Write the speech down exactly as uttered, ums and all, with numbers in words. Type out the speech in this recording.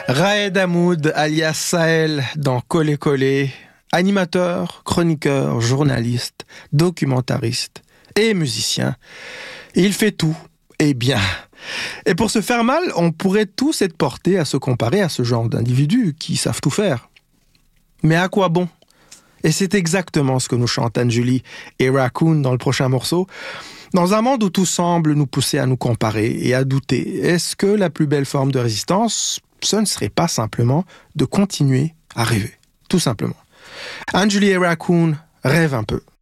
Raed Hamoud, alias Sahel, dans Collé Collé, animateur, chroniqueur, journaliste, documentariste et musicien. Il fait tout, et bien. Et pour se faire mal, on pourrait tous être portés à se comparer à ce genre d'individus qui savent tout faire. Mais à quoi bon ? Et c'est exactement ce que nous chantent Anne-Julie et Raccoon dans le prochain morceau. Dans un monde où tout semble nous pousser à nous comparer et à douter, est-ce que la plus belle forme de résistance, ce ne serait pas simplement de continuer à rêver, tout simplement. Anne-Julie et Raccoon rêvent un peu.